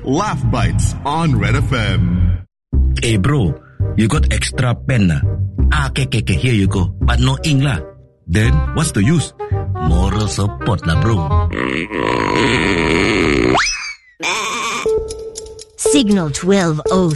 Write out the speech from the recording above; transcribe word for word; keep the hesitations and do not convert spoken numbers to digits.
Laugh Bites on Red F M. Hey bro, you got extra pen na? Ah, okay, okay, okay, here you go. But no ink lah. Then, what's the use? Moral support lah bro. Signal twelve oh